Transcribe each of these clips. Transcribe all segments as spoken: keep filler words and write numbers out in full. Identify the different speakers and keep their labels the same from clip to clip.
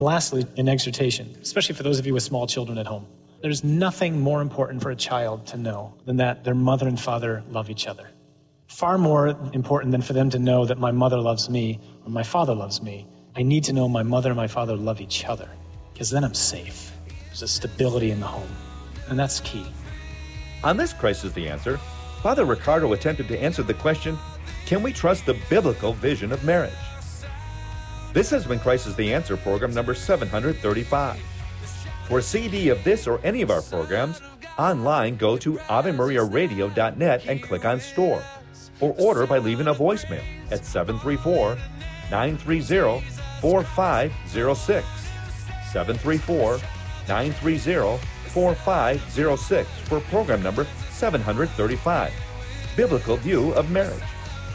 Speaker 1: Lastly, an exhortation, especially for those of you with small children at home. There's nothing more important for a child to know than that their mother and father love each other. Far more important than for them to know that my mother loves me or my father loves me. I need to know my mother and my father love each other, because then I'm safe. There's a stability in the home, and that's key.
Speaker 2: On this Christ is the Answer, Father Riccardo attempted to answer the question, can we trust the biblical vision of marriage? This has been Christ is the Answer program number seven hundred thirty-five. For a C D of this or any of our programs, online go to ave maria radio dot net and click on Store, or order by leaving a voicemail at seven three four, nine three zero, four five zero six, seven three four, nine three zero, four five zero six for program number seven hundred thirty-five, Biblical View of Marriage.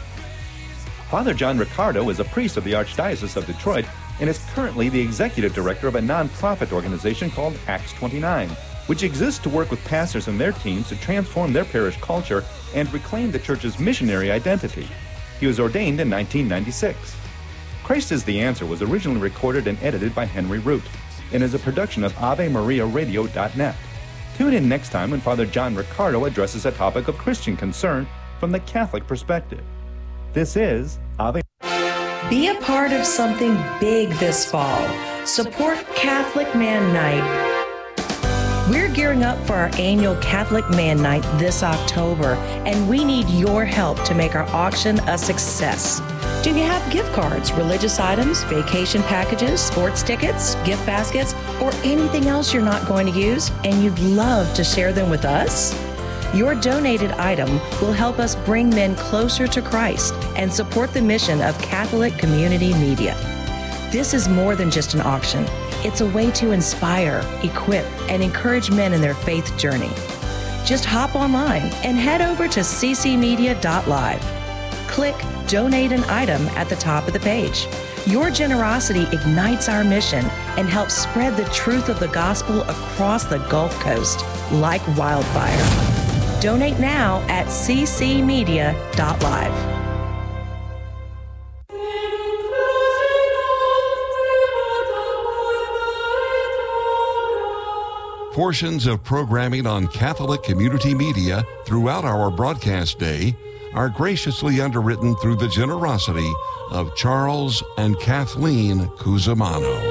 Speaker 2: Father John Riccardo is a priest of the Archdiocese of Detroit and is currently the executive director of a nonprofit organization called Acts twenty-nine, which exists to work with pastors and their teams to transform their parish culture and reclaim the church's missionary identity. He was ordained in nineteen ninety-six. Christ is the Answer was originally recorded and edited by Henry Root and is a production of ave maria radio dot net. Tune in next time when Father John Riccardo addresses a topic of Christian concern from the Catholic perspective. This is Ave.
Speaker 3: Be a part of something big this fall. Support Catholic Man Night. We're gearing up for our annual Catholic Man Night this October, and we need your help to make our auction a success. Do you have gift cards, religious items, vacation packages, sports tickets, gift baskets, or anything else you're not going to use, and you'd love to share them with us? Your donated item will help us bring men closer to Christ and support the mission of Catholic Community Media. This is more than just an auction. It's a way to inspire, equip, and encourage men in their faith journey. Just hop online and head over to c c media dot live. Click Donate an Item at the top of the page. Your generosity ignites our mission and helps spread the truth of the gospel across the Gulf Coast like wildfire. Donate now at c c media dot live.
Speaker 4: Portions of programming on Catholic Community Media throughout our broadcast day are graciously underwritten through the generosity of Charles and Kathleen Cusimano.